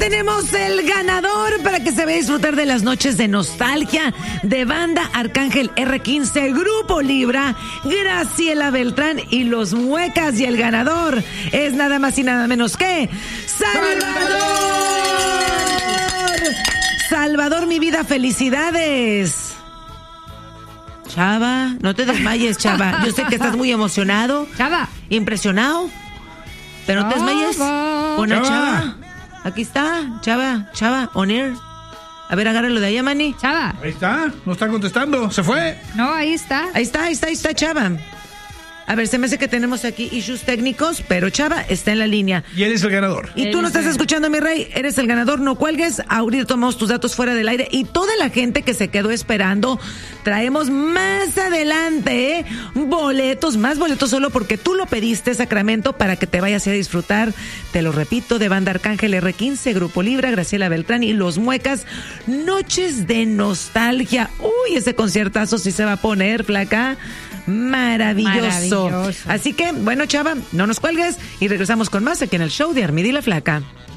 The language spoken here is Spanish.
tenemos el ganador para que se vaya a disfrutar de las noches de nostalgia de Banda Arcángel R15, Grupo Libra, Graciela Beltrán y Los Muecas. Y el ganador es nada más y nada menos que ¡Salvador! Salvador, mi vida, felicidades. Chava, no te desmayes, Chava. Yo sé que estás muy emocionado. Chava. Impresionado. Pero no te desmayes. Pon a Chava. Aquí está, Chava, on air. A ver, agárralo de ahí, Manny. Chava. Ahí está, no está contestando, se fue. No, ahí está. Ahí está, Chava. A ver, se me hace que tenemos aquí issues técnicos, pero Chava está en la línea. Y él es el ganador. Y tú no estás escuchando, mi rey, eres el ganador, no cuelgues. Ahorita tomamos tus datos fuera del aire. Y toda la gente que se quedó esperando, traemos más adelante, boletos, más boletos solo porque tú lo pediste, Sacramento, para que te vayas a disfrutar, te lo repito, de Banda Arcángel R15, Grupo Libra, Graciela Beltrán y Los Muecas, Noches de Nostalgia. Uy, ese conciertazo sí se va a poner, flaca. Maravilloso. Así que, bueno, Chava, no nos cuelgues y regresamos con más aquí en el show de Armida y la Flaca.